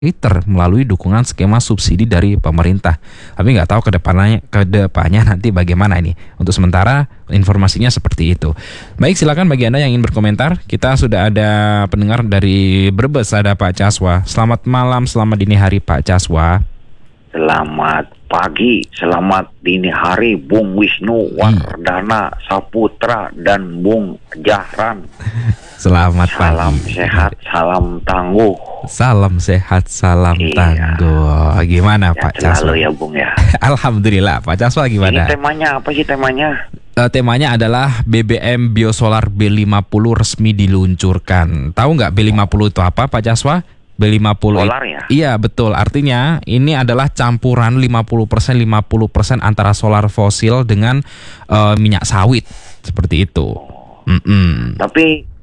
liter melalui dukungan skema subsidi dari pemerintah. Tapi nggak tahu kedepannya nanti bagaimana ini. Untuk sementara informasinya seperti itu. Baik, silakan bagi Anda yang ingin berkomentar. Kita sudah ada pendengar dari Brebes, ada Pak Caswa. Selamat malam, selamat dini hari Pak Caswa. Selamat pagi, selamat dini hari Bung Wisnu Wardana Saputra dan Bung Jahran. Selamat salam pagi. Sehat, salam tangguh. Salam sehat, salam tangguh. Gimana Pak Caswa? Selalu ya Bung ya. Alhamdulillah. Pak Caswa gimana? Ini temanya apa sih temanya? Temanya adalah BBM Biosolar B50 resmi diluncurkan. Tahu nggak B50 itu apa Pak Caswa? B50 Solar ya? Iya betul, artinya ini adalah campuran 50% antara solar fosil dengan minyak sawit. Seperti itu. Tapi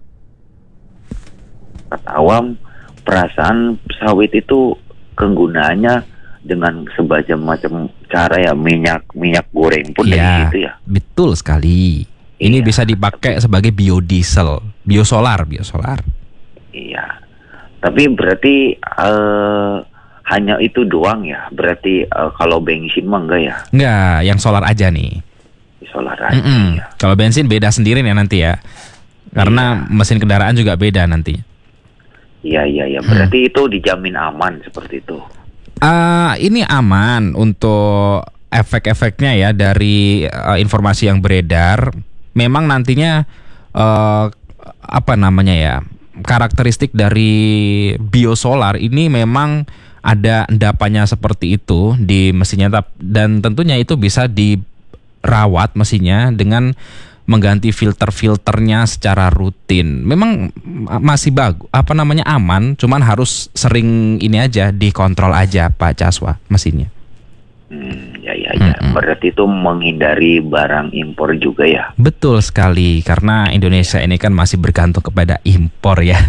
kata awam, perasaan sawit itu kegunaannya dengan macam cara ya, minyak goreng pun dari situ ya. Betul sekali. Ini bisa dipakai sebagai biodiesel, biosolar. Iya. Tapi berarti hanya itu doang ya. Berarti kalau bensin mah enggak ya? Enggak, yang solar aja nih. Solar aja. Ya. Kalau bensin beda sendiri ya nanti ya. Karena mesin kendaraan juga beda nanti. Iya. Berarti itu dijamin aman seperti itu. Ini aman untuk efek-efeknya ya dari informasi yang beredar. Memang nantinya karakteristik dari biosolar ini memang ada endapannya seperti itu di mesinnya, dan tentunya itu bisa dirawat mesinnya dengan mengganti filternya secara rutin. Memang masih aman, cuman harus sering ini aja dikontrol aja Pak Caswa mesinnya. Berarti itu menghindari barang impor juga ya. Betul sekali, karena Indonesia ini kan masih bergantung kepada impor ya.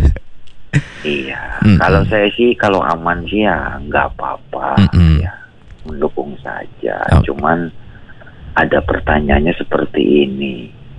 Iya. Kalau saya sih kalau aman sih ya nggak apa-apa ya, mendukung saja. Cuman ada pertanyaannya seperti ini.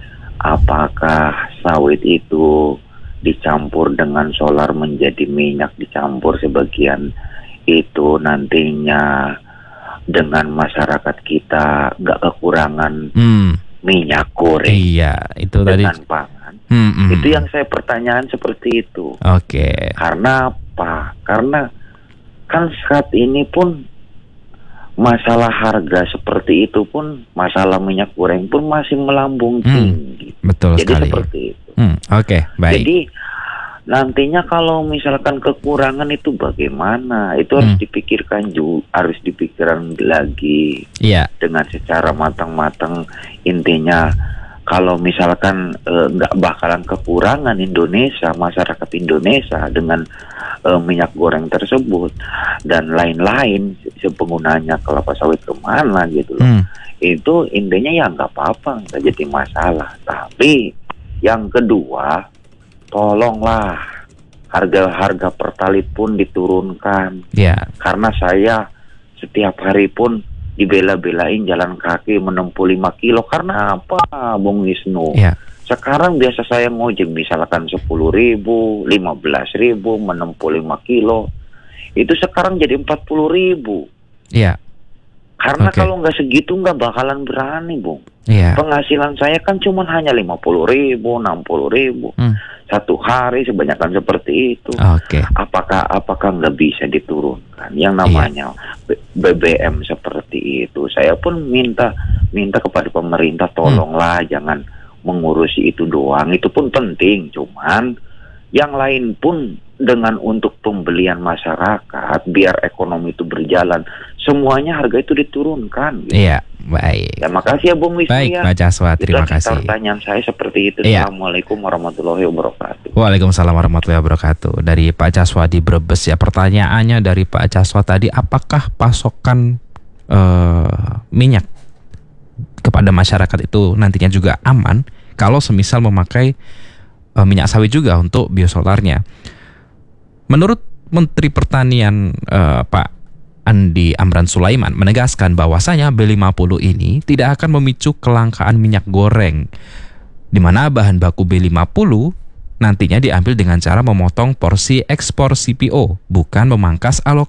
Apakah sawit itu dicampur dengan solar menjadi minyak, dicampur sebagian itu nantinya dengan masyarakat kita nggak kekurangan minyak goreng? Iya, itu dengan tadi pangan. Itu yang saya pertanyaan seperti itu. Oke. Karena apa? Karena kan saat ini pun masalah harga seperti itu pun, masalah minyak goreng pun masih melambung tinggi. Betul jadi sekali. Seperti itu. Oke, baik. Jadi nantinya kalau misalkan kekurangan itu bagaimana? Itu harus dipikirkan harus dipikirkan lagi. Iya. Dengan secara matang-matang. Intinya kalau misalkan nggak bakalan kekurangan masyarakat Indonesia dengan minyak goreng tersebut dan lain-lain, penggunanya kelapa sawit kemana gitu loh. Itu intinya ya nggak apa-apa, nggak jadi masalah. Tapi yang kedua, tolonglah harga pertalit pun diturunkan. Karena saya setiap hari pun dibela-belain jalan kaki menempuh 5 kilo. Karena apa Bung Wisnu? Sekarang biasa saya ngojek misalkan 10.000, 15.000 menempuh 5 kilo. Itu sekarang jadi 40.000. Karena kalau nggak segitu nggak bakalan berani Bung. Penghasilan saya kan cuma hanya 50.000, 60.000 satu hari, sebanyakan seperti itu. Apakah nggak bisa diturunkan yang namanya BBM seperti itu? Saya pun minta kepada pemerintah, tolonglah jangan mengurusi itu doang. Itu pun penting, cuman yang lain pun dengan untuk pembelian masyarakat biar ekonomi itu berjalan, semuanya harga itu diturunkan gitu. Iya, baik. Ya makasih ya Bung Wisnu. Baik, Pak Caswa, terima kasih. Pertanyaan saya seperti itu. Assalamualaikum warahmatullahi wabarakatuh. Waalaikumsalam warahmatullahi wabarakatuh. Dari Pak Caswa di Brebes ya. Pertanyaannya dari Pak Caswa tadi, apakah pasokan minyak kepada masyarakat itu nantinya juga aman kalau semisal memakai minyak sawit juga untuk biosolarnya? Menurut Menteri Pertanian Pak Andi Amran Sulaiman menegaskan bahwasanya B50 ini tidak akan memicu kelangkaan minyak goreng, di mana bahan baku B50 nantinya diambil dengan cara memotong porsi ekspor CPO, bukan memangkas alokasi